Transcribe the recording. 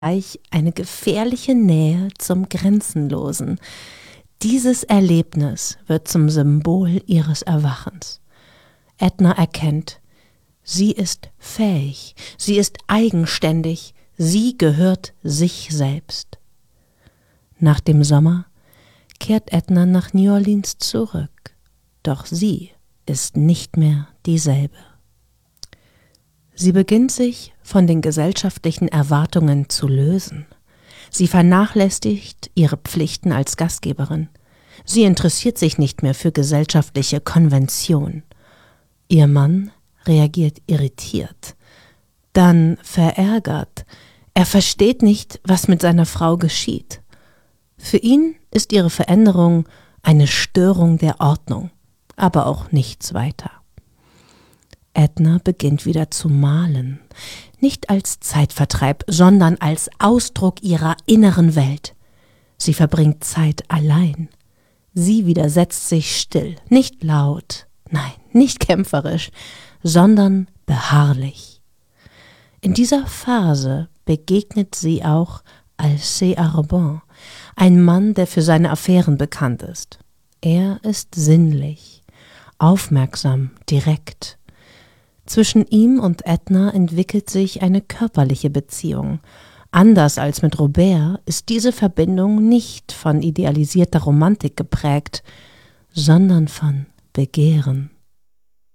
eine gefährliche Nähe zum Grenzenlosen. Dieses Erlebnis wird zum Symbol ihres Erwachens. Edna erkennt, sie ist fähig, sie ist eigenständig, sie gehört sich selbst. Nach dem Sommer kehrt Edna nach New Orleans zurück, doch sie ist nicht mehr dieselbe. Sie beginnt sich von den gesellschaftlichen Erwartungen zu lösen. Sie vernachlässigt ihre Pflichten als Gastgeberin. Sie interessiert sich nicht mehr für gesellschaftliche Konvention. Ihr Mann reagiert irritiert, dann verärgert. Er versteht nicht, was mit seiner Frau geschieht. Für ihn ist ihre Veränderung eine Störung der Ordnung, aber auch nichts weiter. Edna beginnt wieder zu malen, nicht als Zeitvertreib, sondern als Ausdruck ihrer inneren Welt. Sie verbringt Zeit allein. Sie widersetzt sich still, nicht laut, nein, nicht kämpferisch, sondern beharrlich. In dieser Phase begegnet sie auch Alcée Arobin, ein Mann, der für seine Affären bekannt ist. Er ist sinnlich, aufmerksam, direkt. Zwischen ihm und Edna entwickelt sich eine körperliche Beziehung. Anders als mit Robert ist diese Verbindung nicht von idealisierter Romantik geprägt, sondern von Begehren.